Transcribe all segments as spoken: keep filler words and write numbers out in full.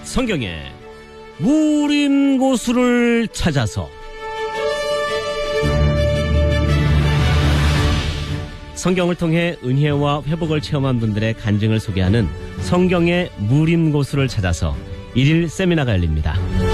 성경의 무림고수를 찾아서. 성경을 통해 은혜와 회복을 체험한 분들의 간증을 소개하는 성경의 무림고수를 찾아서 일일 세미나가 열립니다.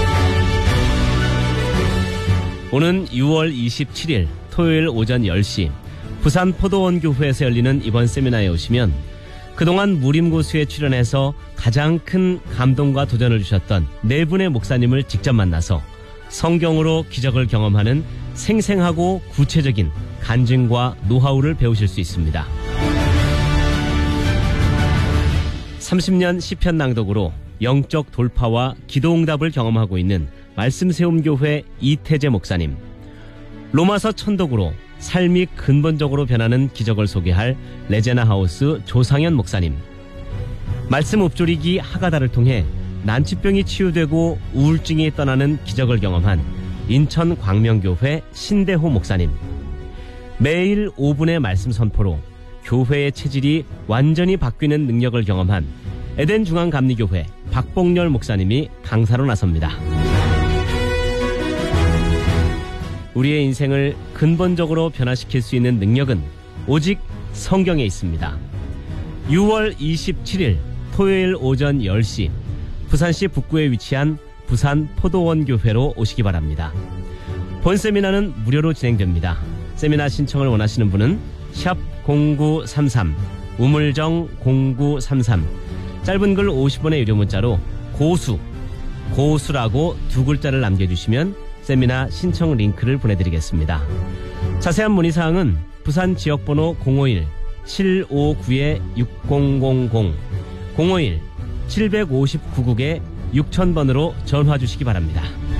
오는 유월 이십칠일 토요일 오전 열 시 부산 포도원교회에서 열리는 이번 세미나에 오시면 그동안 무림고수에 출연해서 가장 큰 감동과 도전을 주셨던 네 분의 목사님을 직접 만나서 성경으로 기적을 경험하는 생생하고 구체적인 간증과 노하우를 배우실 수 있습니다. 삼십 년 시편 낭독으로 영적 돌파와 기도응답을 경험하고 있는 말씀세움교회 이태재 목사님, 로마서 천독으로 삶이 근본적으로 변하는 기적을 소개할 레제나하우스 조상현 목사님, 말씀 읊조리기 하가다를 통해 난치병이 치유되고 우울증이 떠나는 기적을 경험한 인천 광명교회 신대호 목사님, 매일 오 분의 말씀 선포로 교회의 체질이 완전히 바뀌는 능력을 경험한 에덴 중앙감리교회 박봉렬 목사님이 강사로 나섭니다. 우리의 인생을 근본적으로 변화시킬 수 있는 능력은 오직 성경에 있습니다. 유월 이십칠일 토요일 오전 열 시 부산시 북구에 위치한 부산 포도원교회로 오시기 바랍니다. 본 세미나는 무료로 진행됩니다. 세미나 신청을 원하시는 분은 샵 공구삼삼, 우물정 공구삼삼, 짧은 글 오십 원의 유료 문자로 고수, 고수라고 두 글자를 남겨주시면 세미나 신청 링크를 보내드리겠습니다. 자세한 문의사항은 부산 지역번호 공오일 칠오구 육공공공, 공오일 칠오구 구국에 육천 번으로 전화 주시기 바랍니다.